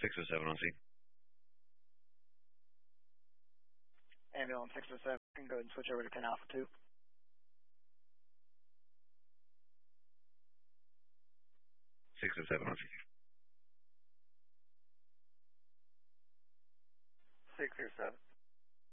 607 on scene. Ambulance 607, can go ahead and switch over to 10 Alpha 2. 607 on scene. 607.